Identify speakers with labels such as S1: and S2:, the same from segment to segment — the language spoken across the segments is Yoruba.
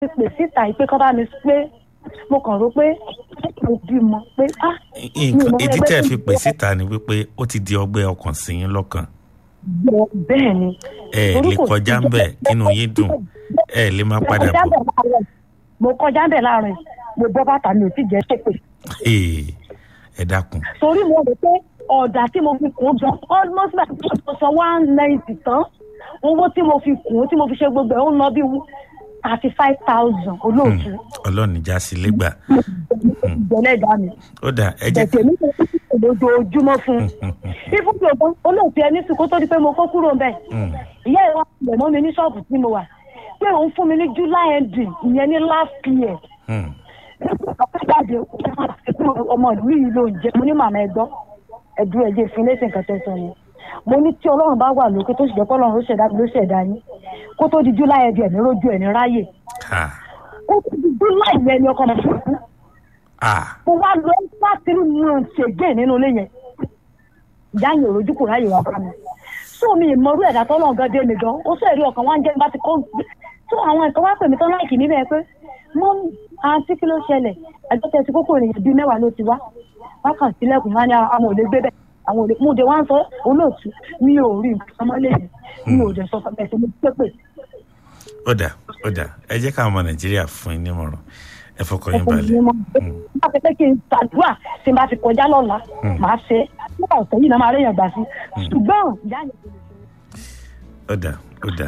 S1: pè síta ìpè kan bá mi pé mo kàn rò pé mo bímọ pé
S2: ìdí tẹ́ fi pè síta ni wípé ó ti di ọgbẹ́ ọkàn sí yín lọ́kàn.
S1: bẹ́ẹ̀ ni.
S2: Lè kọjá ń bẹ̀ kínú yín dùn lè má padà bọ̀.
S1: mo kọjá ń bẹ̀ láàrin mo bọ́ bàtà mi ò sì jẹ́ ṣépè.
S2: Ẹ dákun.
S1: torí mo rò pé ọ̀dà tí mo fi kún jọ almost like mo sọ 190 tán owó tí mo fi kún tí mo fi ṣe gbogbo ẹ̀ ó ń lọ bí 35,000 olóòtú.
S2: Ọlọ́run ìjà sí lẹ́gbà.
S1: ìjọlẹ̀ ìdá mi.
S2: Ó dà ẹ jẹ́
S1: tèmi lójoojúmọ́ fún fífún tí o olóòtú ẹni sùn kó tó di pé mo kó kúrò bẹ́ẹ̀. ìyá ìwà ìgbẹ̀ mọ́ mi ní ṣọ́ọ̀bù tí mo wà pé òun fún mi ní July ending ìyẹn ní last year. jáde ọmọ ìlú yìí ló ń jẹ mo ní màmá ẹgbọ́ ẹ̀dùn ẹ̀jẹ̀ ìfínlẹ́sìn nǹkan tẹ̀sán ni mo ní tí Ọlọ́run bá wà lókè tó sì jẹ́ pé Ọlọ́run ló ṣẹ̀dá yín kó tó di July ẹ̀dùn ẹ̀mí rójú ẹ̀mí ráyè kó tó di July yẹn ni ọkọ mi fún un mo wá lọ láti mú ṣègbè nínú ilé yẹn ìyá yẹn òrojú kò ráyè wá bá mi so mi ìmọ̀rú ẹ̀dá tọ́lọ́run gan dé mi gan ó sọ èrè ọkàn wá ń jẹ́ bá ti kó tó àwọn nǹkan wá pè mí tán láìkì níbẹ̀ pé mo àǹtí kí ló ṣẹlẹ̀ ẹjọ́ tẹ̀ sí kókó ènìyàn bíi 10 ló ti wá wákàtí lẹ́kùn wá ní àwọn ò lè gbé bẹ́ẹ̀ àwọn ò lè mú de wá ń sọ olóòtú mi ò rí nǹkan mọ́lé yẹn mi ò dẹ̀ sọ fún ẹ̀sìn mi pépè.
S2: ó dà ẹ jẹ́ káwọn ọmọ Nàìjíríà fún yín nímọ̀ràn ẹ fọkàn yín balẹ̀.
S1: bá a ti pé kí n ṣàdúrà tí n bá ti kọjá lọ́la màá ṣe nígbà ọ̀sẹ̀ yìí náà máa réyàn gbà sí ṣùgbọ́n ìyá yẹn kò lè ṣe.
S2: ó dà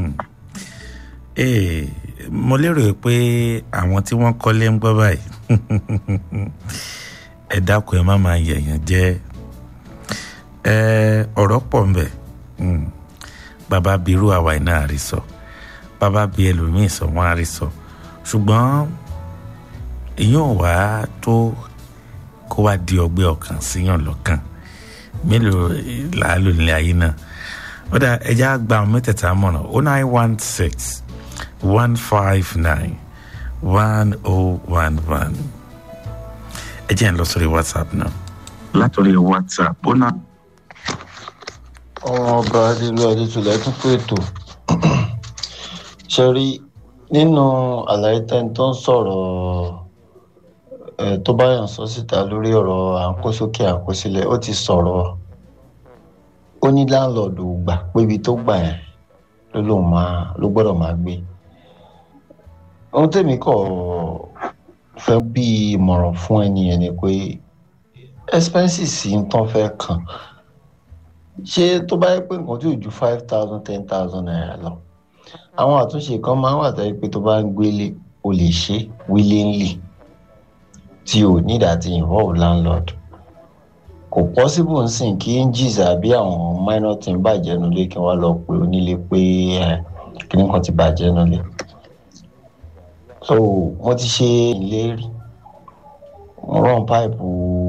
S2: mo lérò pé àwọn tí wọ́n kọ́lé ń gbọ́ báyìí ẹ dákun ẹ má máa yẹ̀yàn jẹ́ ọ̀rọ̀ pọ̀ ń bẹ bàbá bí irú àwa iná àrísọ bàbá bí ẹlòmíì sọ wọn àrísọ ṣùgbọ́n èyàn wá tó kó wá di ọgbẹ́ ọkàn síyàn lọ́kàn mélòó làálù nílé ayé náà ó dà ẹja gba àwọn mẹ́tẹ̀ẹ̀ta mọ̀ràn 0916 159 1011 ẹ jẹ́ ń lọ sórí WhatsApp náà látòrí WhatsApp ó náà.
S3: ọba adélu adétúlẹ̀ tún pé ètò ṣe rí nínú àlàyé tẹ́ni tó ń sọ̀rọ̀ tó bá yàn sọ síta lórí ọ̀rọ̀ àǹkóṣókè àǹkóṣílẹ̀ ó ti sọ̀rọ̀ ó ní láńlọ́ọ̀dù gbà pébi tó gbà yẹn ló gbọ́dọ̀ máa gbé ohun tèmi kọ̀ fẹ́ bí ìmọ̀ràn fún ẹnìyẹn ni pé expenses ń tán fẹ́ kàn ṣé tó bá yẹ pé nǹkan tí ò ju 5,000 10,000 naira lọ àwọn àtúnṣe kan máa ń wà tẹ́ pé tó bá ń gbélé o lè ṣe willingly tí o need àti involve landlord kò possible nsìn kí engines àbí àwọn minor thing bàjẹ́ nulẹ̀ kí wọ́n lọ pé onílé pé kíní kan ti bàjẹ́ nulẹ̀ so mo ti ṣe ìlérí mo rán pipe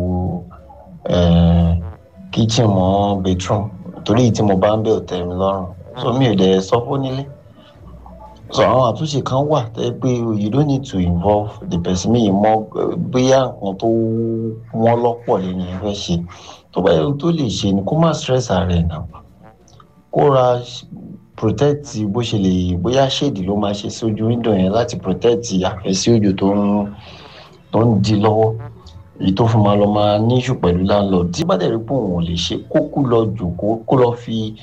S3: kitchen mọ́ bedroom torí tí mo bá ń bẹ̀ ò tẹ́ mi lọ́rùn so mi ò dẹ̀ sọ fún nílé so àwọn àtúnṣe kan wà tẹ́ pé you don't need to involve the person mi mọ́ bóyá nǹkan tó wọ́n lọ́pọ̀ lẹ́yìn ẹ fẹ́ ṣe tó bá yẹ tó lè ṣe ni kó má stress ara ẹ̀ náà kó ra protect bó ṣe lè bóyá shade ló máa ṣe sójú window yẹn láti protect àfẹ́sí òjò tó ń di lọ́wọ́ èyí tó fún ma lọ máa níṣù pẹ̀lú landlord tí bá dẹ̀rí pé òun ò lè ṣe kó lọ jòkó kó lọ fi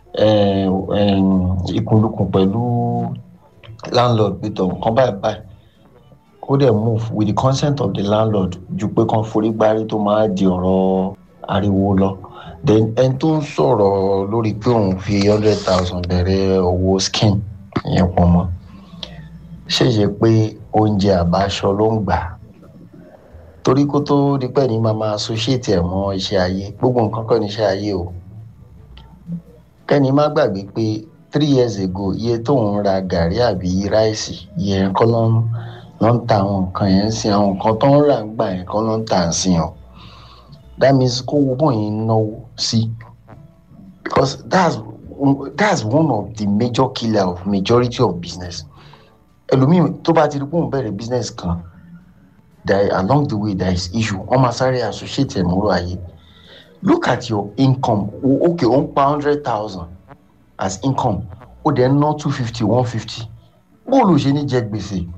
S3: ìkùnlùkùn pẹ̀lú landlord pé tó nǹkan báyìí kó dẹ̀ move with the consent of the landlord ju pé kan forí gbárí tó máa di ọ̀rọ̀ ariwo lọ then ẹni tó ń sọ̀rọ̀ lórí pé òun fi 100,000 bẹ̀rẹ̀ owó skin yẹn pọ̀ mọ́ ṣèṣe pé oúnjẹ àbáṣọ ló ń gbà torí kó tó di pẹ́ ní máa associate ẹ̀ mọ́ iṣẹ́ ayé gbogbo nǹkan kọ́ ní iṣẹ́ ayé o kẹ́ni má gbàgbé pé 3 years ago iye tó ń ra gàrí àbí ráìsì yẹn kọ́ ló ń ta àwọn nǹkan yẹn ń sin àwọn nǹkan tó ń rà ń gbà yẹn kọ́ ló ń tà ń sin ọ́ that means kó owó yẹn náwó sí because that's one of the major killer of majority of business ẹlòmíì tó bá ti rí pé òun bẹ̀rẹ̀ business kan that along the way there is issue wọ́n máa sáré associate ẹ̀ mọ́rọ̀ ayé look at your income okay ó ń pa 100,000 as income ó dẹ̀ ń ná 250 150 bó ló ṣe ní jẹ gbèsè